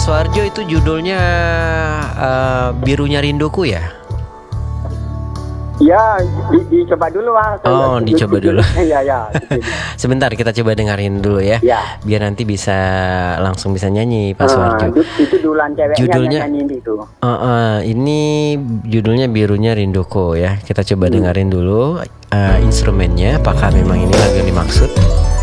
Suharjo itu judulnya Birunya Rinduku ya? Ya, dicoba dulu Bang. Oh, dicoba dulu. Ya. Sebentar kita coba dengerin dulu ya. Ya. Biar nanti langsung bisa nyanyi Pak Suharjo. Itu duluan ceweknya Judulnya nyanyi itu. Ini judulnya Birunya Rinduku ya. Kita coba dengerin dulu instrumennya. Apakah memang ini lagu yang dimaksud?